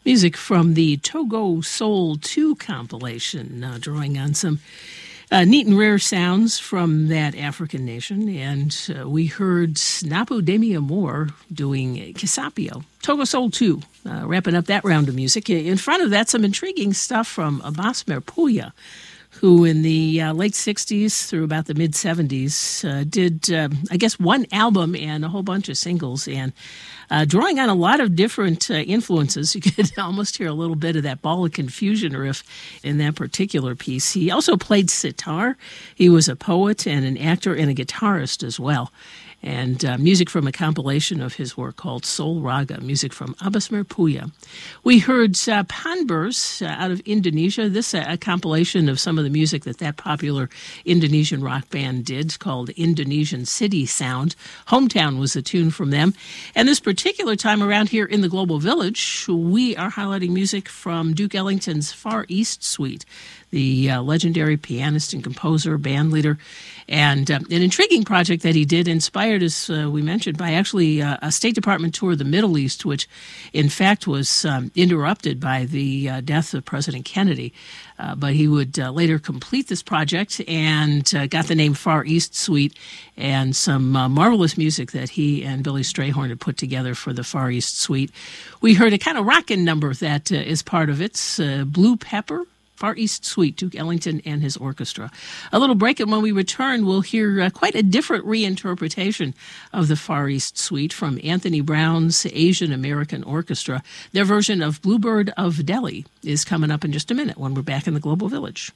Music from the Togo Soul 2 compilation, drawing on some neat and rare sounds from that African nation. And we heard Snapu Demi Amour doing Kisapio. Togo Soul 2, wrapping up that round of music. In front of that, some intriguing stuff from Abbas Merpuya, who in the late 60s through about the mid-70s did, I guess, one album and a whole bunch of singles, and drawing on a lot of different influences. You could almost hear a little bit of that Ball of Confusion riff in that particular piece. He also played sitar. He was a poet and an actor and a guitarist as well. And music from a compilation of his work called Soul Raga, music from Abbas Merpuya. We heard Panbers out of Indonesia. This a compilation of some of the music that popular Indonesian rock band did called Indonesian City Sound. Hometown was a tune from them. And this particular time around here in the Global Village, we are highlighting music from Duke Ellington's Far East Suite, the legendary pianist and composer, band leader, and an intriguing project that he did, inspired, as we mentioned, by actually a State Department tour of the Middle East, which in fact was interrupted by the death of President Kennedy. But he would later complete this project and got the name Far East Suite and some marvelous music that he and Billy Strayhorn had put together for the Far East Suite. We heard a kind of rockin' number that is part of it, Blue Pepper, Far East Suite, Duke Ellington and his orchestra. A little break, and when we return, we'll hear quite a different reinterpretation of the Far East Suite from Anthony Brown's Asian American Orchestra. Their version of Bluebird of Delhi is coming up in just a minute when we're back in the Global Village.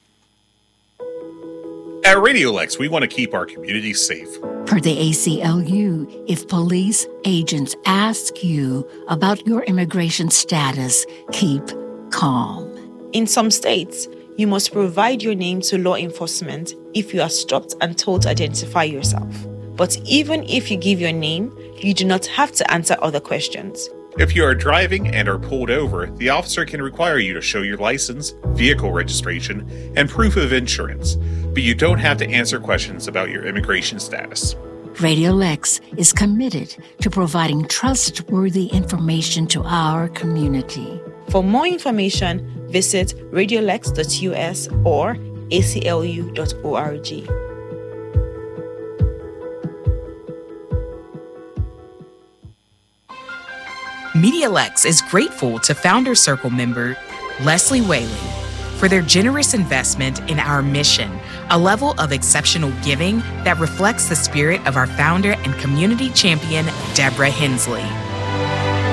At Radio Lex, we want to keep our community safe. Per the ACLU, if police agents ask you about your immigration status, keep calm. In some states, you must provide your name to law enforcement if you are stopped and told to identify yourself. But even if you give your name, you do not have to answer other questions. If you are driving and are pulled over, the officer can require you to show your license, vehicle registration, and proof of insurance, but you don't have to answer questions about your immigration status. Radio Lex is committed to providing trustworthy information to our community. For more information, visit radiolex.us or aclu.org. MediaLex is grateful to Founder Circle member Leslie Whaley for their generous investment in our mission, a level of exceptional giving that reflects the spirit of our founder and community champion, Deborah Hensley.